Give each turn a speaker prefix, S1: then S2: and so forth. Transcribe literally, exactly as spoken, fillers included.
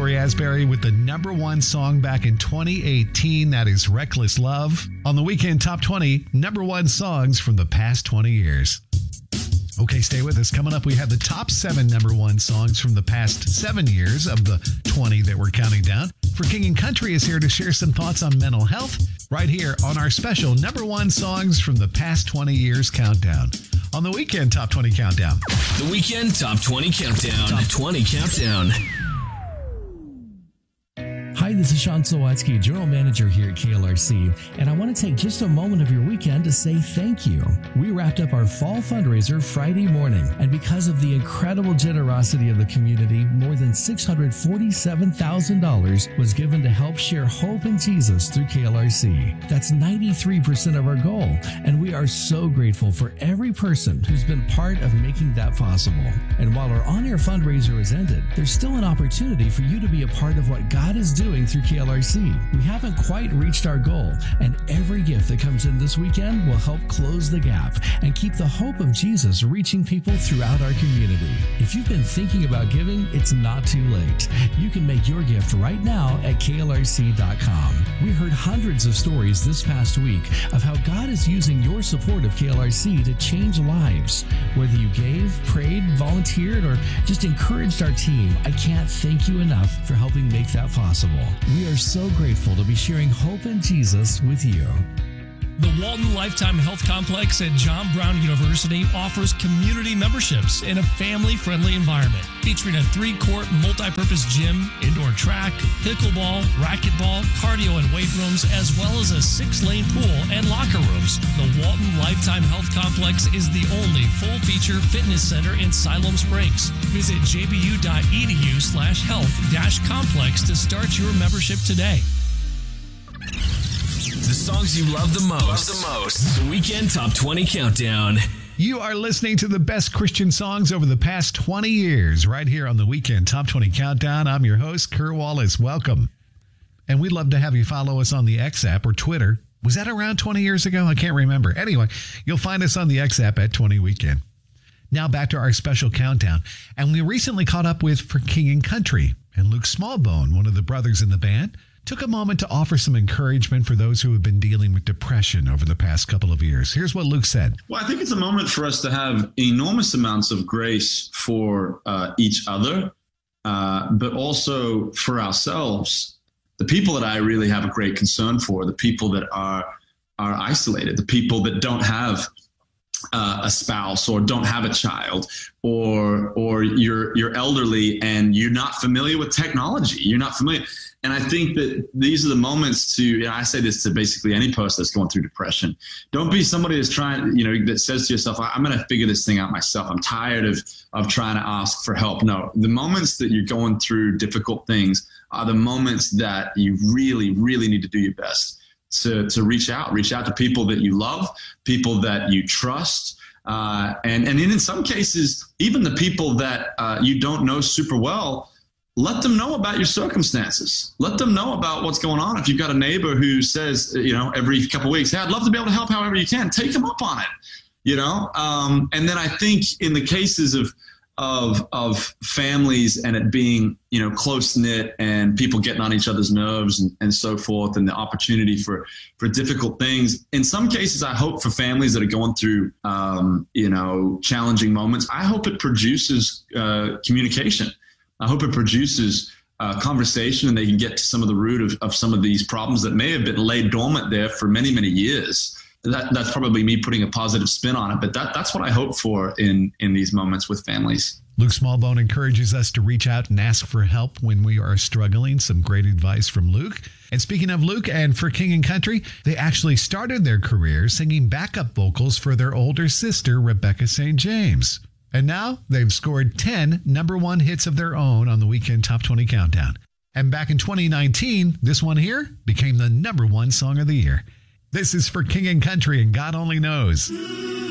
S1: Tori Asbury with the number one song back in twenty eighteen. That is Reckless Love. On the Weekend Top twenty, number one songs from the past twenty years. Okay, stay with us. Coming up, we have the top seven number one songs from the past seven years of the twenty that we're counting down. For King and Country is here to share some thoughts on mental health right here on our special number one songs from the past twenty years countdown. On the Weekend Top twenty Countdown.
S2: The Weekend Top twenty Countdown. Top twenty Countdown.
S3: Hi, this is Sean Sawatsky, General Manager here at K L R C, and I want to take just a moment of your weekend to say thank you. We wrapped up our fall fundraiser Friday morning, and because of the incredible generosity of the community, more than six hundred forty-seven thousand dollars was given to help share hope in Jesus through K L R C. That's ninety-three percent of our goal, and we are so grateful for every person who's been part of making that possible. And while our on-air fundraiser has ended, there's still an opportunity for you to be a part of what God is doing through K L R C. We haven't quite reached our goal, and every gift that comes in this weekend will help close the gap and keep the hope of Jesus reaching people throughout our community. If you've been thinking about giving, it's not too late. You can make your gift right now at K L R C dot com. We heard hundreds of stories this past week of how God is using your support of K L R C to change lives. Whether you gave, prayed, volunteered, or just encouraged our team, I can't thank you enough for helping make that possible. We are so grateful to be sharing hope in Jesus with you.
S4: The Walton Lifetime Health Complex at John Brown University offers community memberships in a family-friendly environment, featuring a three-court multi-purpose gym, indoor track, pickleball, racquetball, cardio and weight rooms, as well as a six-lane pool and locker rooms. The Walton Lifetime Health Complex is the only full-feature fitness center in Siloam Springs. Visit jbu.edu slash health dash complex to start your membership today.
S2: The songs you love the most. Love the most. The Weekend Top twenty Countdown.
S1: You are listening to the best Christian songs over the past twenty years right here on the Weekend Top twenty Countdown. I'm your host, Kurt Wallace. Welcome. And we'd love to have you follow us on the X app or Twitter. Was that around twenty years ago? I can't remember. Anyway, you'll find us on the X app at twenty Weekend. Now back to our special countdown. And we recently caught up with For King and Country. And Luke Smallbone, one of the brothers in the band, took a moment to offer some encouragement for those who have been dealing with depression over the past couple of years. Here's what Luke said.
S5: Well, I think it's a moment for us to have enormous amounts of grace for uh, each other, uh, but also for ourselves. The people that I really have a great concern for, the people that are are isolated, the people that don't have uh, a spouse or don't have a child, or or you're you're elderly and you're not familiar with technology. You're not familiar. And I think that these are the moments to, you know, I say this to basically any person that's going through depression. Don't be somebody that's trying, you know, that says to yourself, I'm going to figure this thing out myself. I'm tired of, of trying to ask for help. No, the moments that you're going through difficult things are the moments that you really, really need to do your best to, to reach out, reach out to people that you love, people that you trust. Uh, and, and in some cases, even the people that uh, you don't know super well, let them know about your circumstances. Let them know about what's going on. If you've got a neighbor who says, you know, every couple of weeks, hey, I'd love to be able to help however you can, take them up on it, you know? Um, and then I think in the cases of, of, of families and it being, you know, close knit and people getting on each other's nerves and, and so forth, and the opportunity for, for difficult things. In some cases, I hope for families that are going through, um, you know, challenging moments, I hope it produces uh, communication. I hope it produces uh, conversation and they can get to some of the root of, of some of these problems that may have been laid dormant there for many, many years. That, that's probably me putting a positive spin on it, but that, that's what I hope for in, in these moments with families.
S1: Luke Smallbone encourages us to reach out and ask for help when we are struggling. Some great advice from Luke. And speaking of Luke and For King and Country, they actually started their career singing backup vocals for their older sister, Rebecca Saint James. And now they've scored ten number one hits of their own on the Weekend Top twenty Countdown. And back in twenty nineteen, this one here became the number one song of the year. This is For King and Country, and God Only Knows.